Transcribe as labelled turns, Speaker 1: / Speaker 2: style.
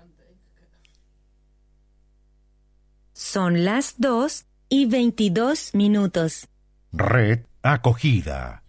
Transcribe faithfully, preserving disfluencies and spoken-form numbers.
Speaker 1: Son las dos y veintidós minutos.
Speaker 2: Red Acogida.